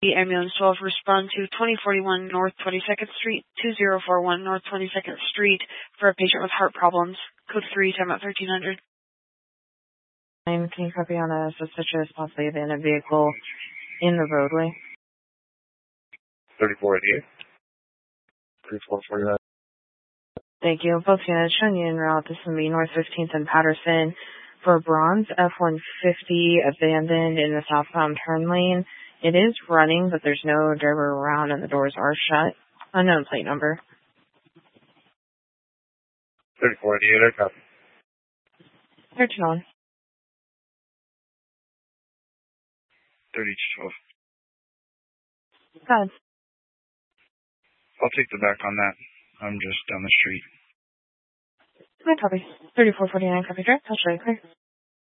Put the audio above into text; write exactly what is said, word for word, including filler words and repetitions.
The ambulance twelve respond to twenty forty-one North twenty-second Street, two zero four one North twenty-second Street for a patient with heart problems. Code three, time at thirteen hundred. Can you copy on a suspicious, possibly abandoned vehicle in the roadway? thirty-four eighty-eight. thirty-four forty-nine. Thank you. Both units showing you en route. This will be North fifteenth and Patterson for a bronze F one fifty abandoned in the southbound turn lane. It is running, but there's no driver around and the doors are shut. Unknown plate number. thirty-four eighty-eight, I copy. thirteen on. thirty twelve. Go ahead. I'll take the back on that. I'm just down the street. My copy. thirty-four forty-nine, copy direct. I'll show you clear.